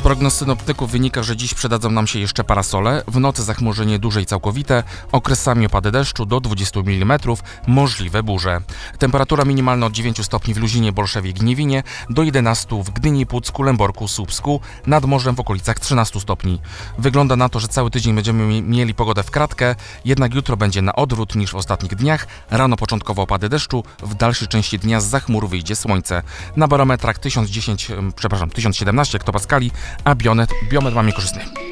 prognoz synoptyków wynika, że dziś przydadzą nam się jeszcze parasole, w nocy zachmurzenie duże i całkowite, okresami opady deszczu do 20 mm, możliwe burze. Temperatura minimalna od 9 stopni w Luzinie, Bolszewie, Gniewinie, do 11 w Gdyni, Pucku, Lęborku, Słupsku, nad morzem w okolicach 13 stopni. Wygląda na to, że cały tydzień będziemy mieli pogodę w kratkę, jednak jutro będzie na odwrót niż w ostatnich dniach. Rano początkowo opady deszczu, w dalszej części dnia zza chmur wyjdzie słońce. Na barometrach 1017 hektopaskali, a biometr mamy korzystny.